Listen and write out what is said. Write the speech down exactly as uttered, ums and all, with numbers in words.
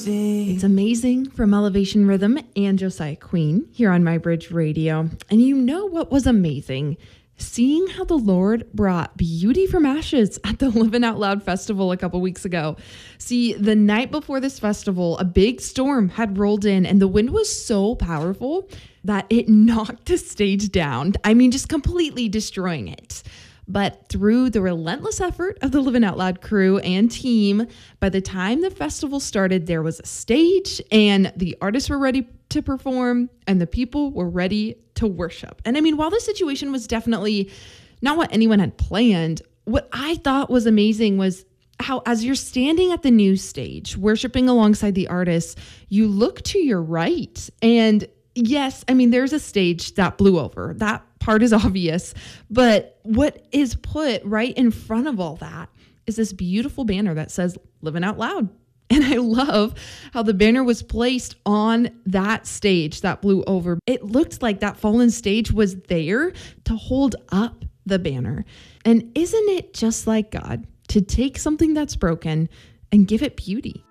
It's Amazing from Elevation Rhythm and Josiah Queen here on My Bridge Radio. And you know what was amazing? Seeing how the Lord brought beauty from ashes at the Living Out Loud Festival a couple weeks ago. See, the night before this festival, a big storm had rolled in and the wind was so powerful that it knocked the stage down. I mean, just completely destroying it. But through the relentless effort of the Living Out Loud crew and team, by the time the festival started, there was a stage and the artists were ready to perform and the people were ready to worship. And I mean, while the situation was definitely not what anyone had planned, what I thought was amazing was how as you're standing at the news stage, worshiping alongside the artists, you look to your right. And yes, I mean, there's a stage that blew over. That part is obvious. But what is put right in front of all that is this beautiful banner that says Living Out Loud. And I love how the banner was placed on that stage that blew over. It looked like that fallen stage was there to hold up the banner. And isn't it just like God to take something that's broken and give it beauty?